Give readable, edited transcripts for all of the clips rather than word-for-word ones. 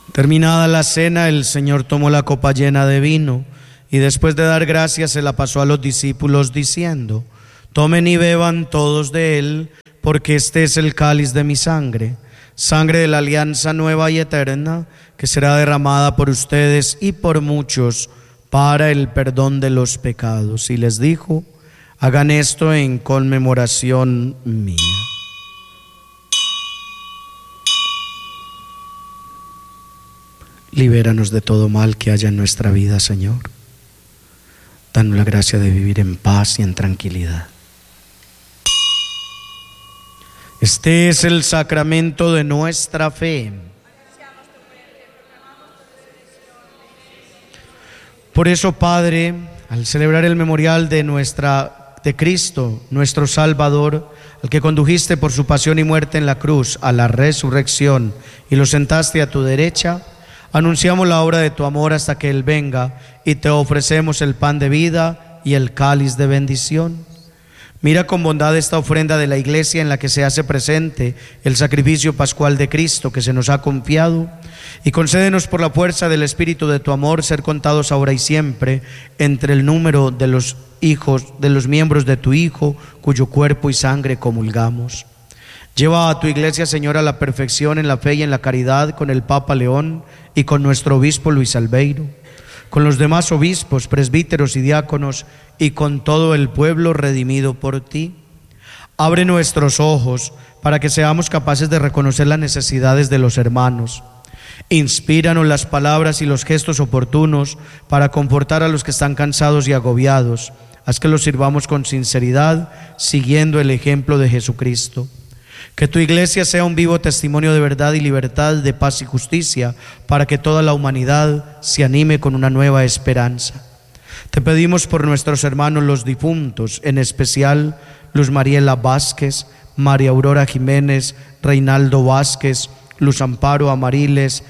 Terminada la cena, el Señor tomó la copa llena de vino y después de dar gracias se la pasó a los discípulos diciendo: tomen y beban todos de él, porque este es el cáliz de mi sangre, sangre de la alianza nueva y eterna, que será derramada por ustedes y por muchos para el perdón de los pecados. Y les dijo: hagan esto en conmemoración mía. Libéranos de todo mal que haya en nuestra vida, Señor. Danos la gracia de vivir en paz y en tranquilidad. Este es el sacramento de nuestra fe. Por eso, Padre, al celebrar el memorial de Cristo, nuestro Salvador, al que condujiste por su pasión y muerte en la cruz a la resurrección y lo sentaste a tu derecha, anunciamos la obra de tu amor hasta que Él venga, y te ofrecemos el pan de vida y el cáliz de bendición. Mira con bondad esta ofrenda de la Iglesia en la que se hace presente el sacrificio pascual de Cristo que se nos ha confiado, y concédenos por la fuerza del Espíritu de tu amor ser contados ahora y siempre entre el número de los miembros de tu Hijo, cuyo cuerpo y sangre comulgamos. Lleva a tu Iglesia, Señor, a la perfección en la fe y en la caridad, con el Papa León y con nuestro obispo Luis Albeiro, con los demás obispos, presbíteros y diáconos, y con todo el pueblo redimido por ti. Abre nuestros ojos para que seamos capaces de reconocer las necesidades de los hermanos. Inspíranos las palabras y los gestos oportunos para confortar a los que están cansados y agobiados. Haz que los sirvamos con sinceridad, siguiendo el ejemplo de Jesucristo. Que tu Iglesia sea un vivo testimonio de verdad y libertad, de paz y justicia, para que toda la humanidad se anime con una nueva esperanza. Te pedimos por nuestros hermanos los difuntos, en especial Luz Mariela Vázquez, María Aurora Jiménez, Reinaldo Vázquez, Luz Amparo Amariles,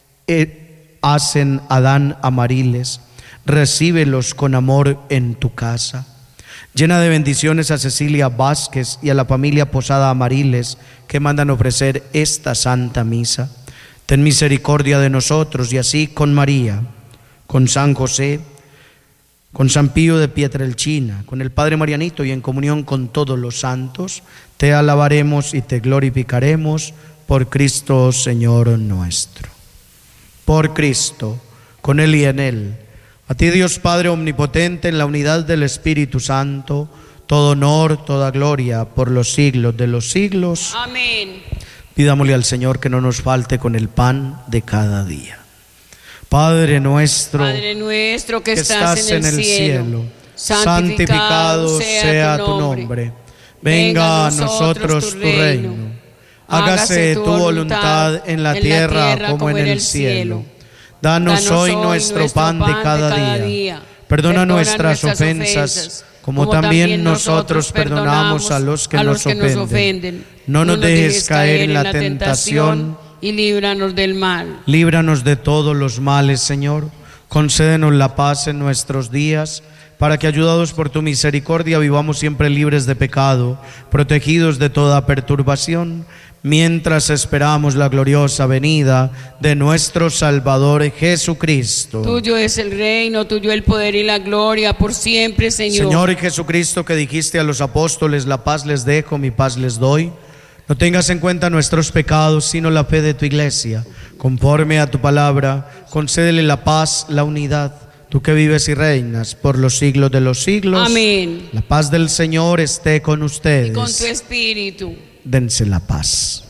Hacen Adán Amariles. Recíbelos con amor en tu casa. Llena de bendiciones a Cecilia Vázquez y a la familia Posada Amariles, que mandan ofrecer esta Santa Misa. Ten misericordia de nosotros, y así con María, con San José, con San Pío de Pietrelcina, con el Padre Marianito y en comunión con todos los santos, te alabaremos y te glorificaremos por Cristo Señor nuestro. Por Cristo, con Él y en Él. A ti, Dios Padre omnipotente, en la unidad del Espíritu Santo, todo honor, toda gloria, por los siglos de los siglos. Amén. Pidámosle al Señor que no nos falte con el pan de cada día. Padre nuestro que estás en el cielo, santificado sea tu nombre. Venga a nosotros tu reino. Hágase tu voluntad en la tierra como en el cielo. Danos hoy nuestro pan de cada día. Perdona nuestras ofensas, como también nosotros perdonamos a los que nos ofenden. No nos dejes caer en la tentación, y líbranos del mal. Líbranos de todos los males, Señor. Concédenos la paz en nuestros días, para que, ayudados por tu misericordia, vivamos siempre libres de pecado, protegidos de toda perturbación, mientras esperamos la gloriosa venida de nuestro Salvador Jesucristo. Tuyo es el reino, tuyo el poder y la gloria por siempre, Señor. Señor Jesucristo, que dijiste a los apóstoles: la paz les dejo, mi paz les doy. No tengas en cuenta nuestros pecados, sino la fe de tu Iglesia. Conforme a tu palabra, concédele la paz, la unidad. Tú que vives y reinas por los siglos de los siglos. Amén. La paz del Señor esté con ustedes. Y con tu espíritu. Dense la paz.